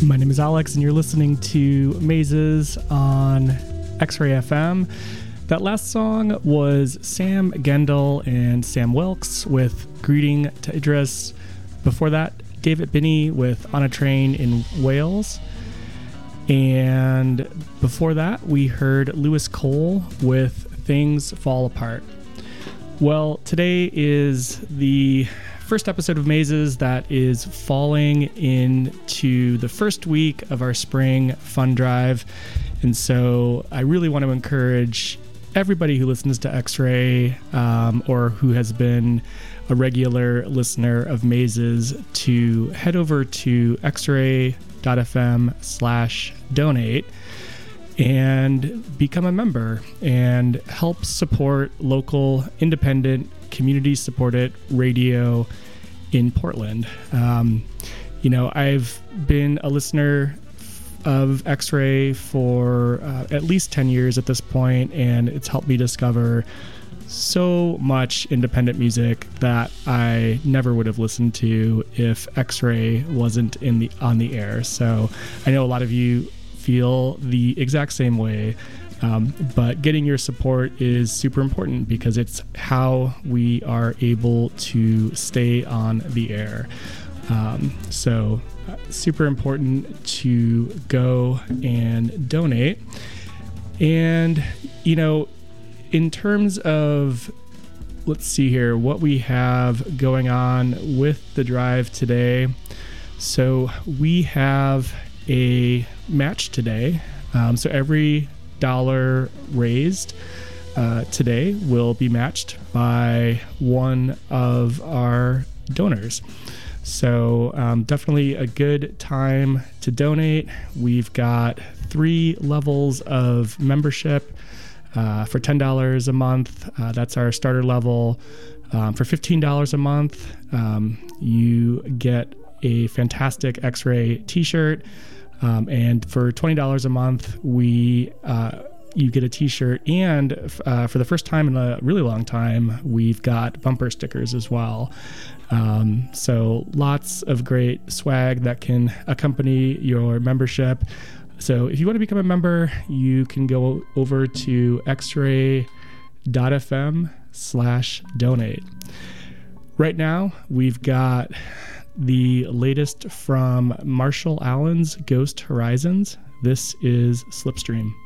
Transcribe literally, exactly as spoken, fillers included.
My name is Alex, and you're listening to Mazes on X-Ray F M. That last song was Sam Gendel and Sam Wilkes with Greeting to Idris. Before that, David Binney with On a Train in Wales. And before that, we heard Lewis Cole with Things Fall Apart. Well, today is the first episode of Mazes that is falling into the first week of our spring fun drive. And so I really want to encourage everybody who listens to X-Ray um, or who has been a regular listener of Mazes to head over to xray.fm slash donate and become a member and help support local, independent, community-supported radio in Portland. Um, you know, I've been a listener of X-Ray for uh, at least ten years at this point, and it's helped me discover so much independent music that I never would have listened to if X-Ray wasn't in the on the air. So I know a lot of you feel the exact same way, um, but getting your support is super important because it's how we are able to stay on the air. Um, so uh, super important to go and donate. And, you know, in terms of, let's see here, what we have going on with the drive today. So we have a match today. Um, so every dollar raised uh, today will be matched by one of our donors. So um, definitely a good time to donate. We've got three levels of membership. Uh, for ten dollars a month, uh, that's our starter level. Um, for fifteen dollars a month, um, you get a fantastic X-Ray t-shirt. Um, and for twenty dollars a month, we uh, you get a t-shirt. And uh, for the first time in a really long time, we've got bumper stickers as well. Um, so lots of great swag that can accompany your membership. So if you want to become a member, you can go over to xray.fm slash donate. Right now, we've got the latest from Marshall Allen's Ghost Horizons. This is Slipstream.